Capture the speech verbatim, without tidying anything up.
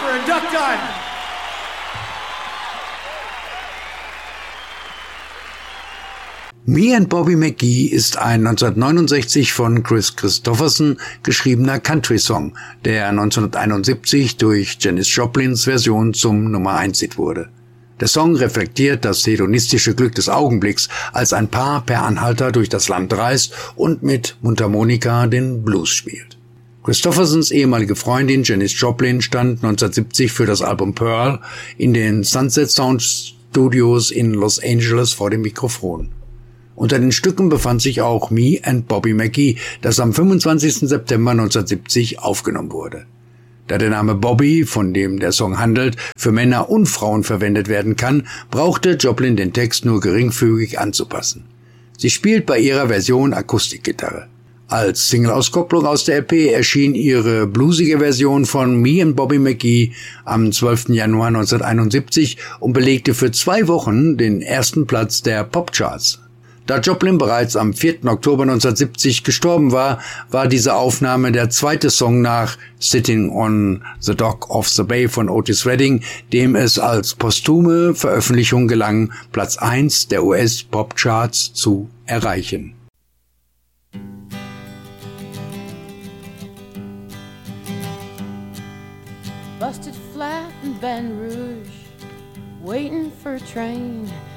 Catherine Duck Dunn. Me and Bobby McGee ist ein neunzehnhundertneunundsechzig von Kris Kristofferson geschriebener Country-Song, der neunzehnhunderteinundsiebzig durch Janis Joplins Version zum Nummer eins Hit wurde. Der Song reflektiert das hedonistische Glück des Augenblicks, als ein Paar per Anhalter durch das Land reist und mit Mundharmonika den Blues spielt. Kristoffersons ehemalige Freundin Janis Joplin stand neunzehnhundertsiebzig für das Album Pearl in den Sunset Sound Studios in Los Angeles vor dem Mikrofon. Unter den Stücken befand sich auch Me and Bobby McGee, das am fünfundzwanzigsten September neunzehnhundertsiebzig aufgenommen wurde. Da der Name Bobby, von dem der Song handelt, für Männer und Frauen verwendet werden kann, brauchte Joplin den Text nur geringfügig anzupassen. Sie spielt bei ihrer Version Akustikgitarre. Als Single-Auskopplung aus der L P erschien ihre bluesige Version von Me and Bobby McGee am zwölften Januar neunzehnhunderteinundsiebzig und belegte für zwei Wochen den ersten Platz der Popcharts. Da Joplin bereits am vierten Oktober neunzehnhundertsiebzig gestorben war, war diese Aufnahme der zweite Song nach Sitting on the Dock of the Bay von Otis Redding, dem es als posthume Veröffentlichung gelang, Platz eins der U S-Popcharts zu erreichen. Busted flat in Baton Rouge, waiting for a train.